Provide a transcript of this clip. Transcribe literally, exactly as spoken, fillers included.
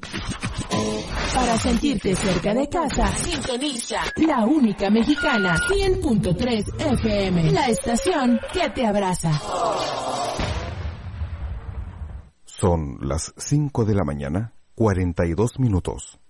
Para sentirte cerca de casa, sintoniza la única mexicana, cien punto tres F M, la estación que te abraza. Son las cinco de la mañana, cuarenta y dos minutos.